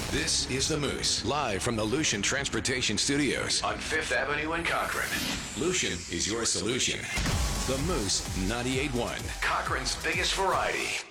This is The Moose, live from the Lucian Transportation Studios on 5th Avenue in Cochrane. Lucian is your solution. The Moose 98.1, Cochrane's biggest variety.